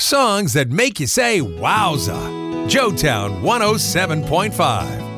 Songs that make you say wowza. Joetown 107.5.